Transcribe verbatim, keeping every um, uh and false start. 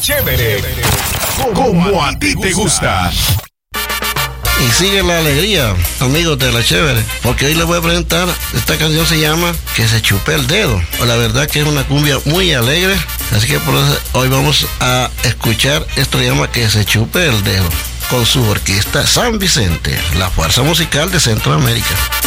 Chévere, como a ti te gusta. Y sigue la alegría, amigos de La Chévere, porque hoy les voy a presentar, esta canción se llama Que se chupe el dedo. La verdad que es una cumbia muy alegre, así que por eso hoy vamos a escuchar esto que se llama Que se chupe el dedo, con su orquesta San Vicente, la fuerza musical de Centroamérica.